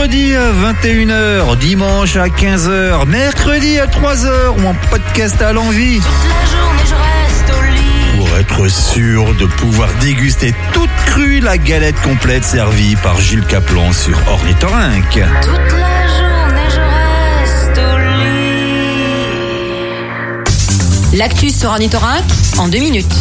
vendredi à 21h, dimanche à 15h, mercredi à 3h ou en podcast à l'envie. Toute la journée je reste au lit. Pour être sûr de pouvoir déguster toute crue la galette complète servie par Gilles Caplan sur Ornithorynque. Toute la journée je reste au lit. L'actu sur Ornithorynque en 2 minutes.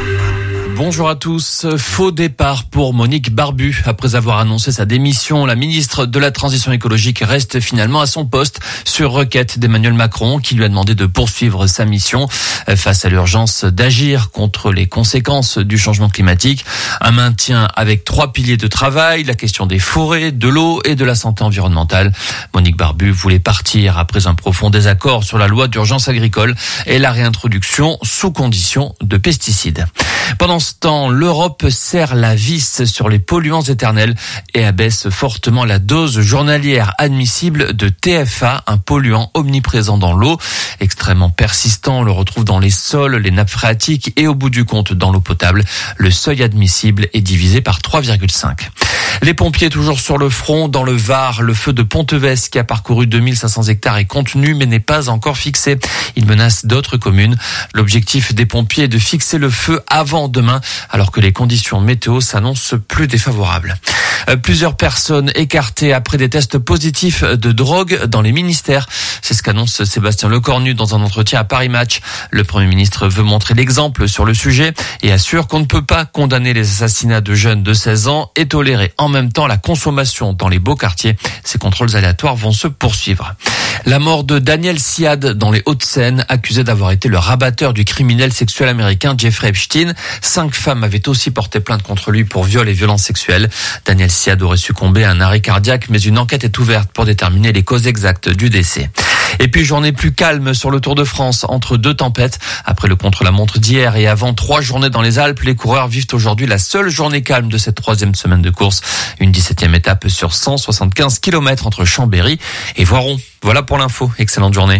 Bonjour à tous. Faux départ pour Monique Barbu. Après avoir annoncé sa démission, la ministre de la Transition écologique reste finalement à son poste sur requête d'Emmanuel Macron qui lui a demandé de poursuivre sa mission face à l'urgence d'agir contre les conséquences du changement climatique. Un maintien avec 3 piliers de travail, la question des forêts, de l'eau et de la santé environnementale. Monique Barbu voulait partir après un profond désaccord sur la loi d'urgence agricole et la réintroduction sous condition de pesticides. Pendant ce temps, l'Europe serre la vis sur les polluants éternels et abaisse fortement la dose journalière admissible de TFA, un polluant omniprésent dans l'eau. Extrêmement persistant, on le retrouve dans les sols, les nappes phréatiques et au bout du compte dans l'eau potable. Le seuil admissible est divisé par 3,5. Les pompiers toujours sur le front. Dans le Var, le feu de Pontevès qui a parcouru 2500 hectares est contenu mais n'est pas encore fixé. Il menace d'autres communes. L'objectif des pompiers est de fixer le feu avant demain alors que les conditions météo s'annoncent plus défavorables. Plusieurs personnes écartées après des tests positifs de drogue dans les ministères. C'est ce qu'annonce Sébastien Lecornu dans un entretien à Paris Match. Le Premier ministre veut montrer l'exemple sur le sujet et assure qu'on ne peut pas condamner les assassinats de jeunes de 16 ans et tolérer en même temps la consommation dans les beaux quartiers. Ces contrôles aléatoires vont se poursuivre. La mort de Daniel Siad dans les Hauts-de-Seine, accusé d'avoir été le rabatteur du criminel sexuel américain Jeffrey Epstein. 5 femmes avaient aussi porté plainte contre lui pour viol et violences sexuelles. Daniel Siad aurait succombé à un arrêt cardiaque, mais une enquête est ouverte pour déterminer les causes exactes du décès. Et puis journée plus calme sur le Tour de France entre 2 tempêtes. Après le contre-la-montre d'hier et avant 3 journées dans les Alpes, les coureurs vivent aujourd'hui la seule journée calme de cette 3e semaine de course. Une 17e étape sur 175 km entre Chambéry et Voiron. Voilà pour l'info. Excellente journée.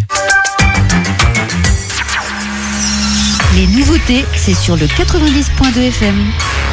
Les nouveautés, c'est sur le 90.2 FM.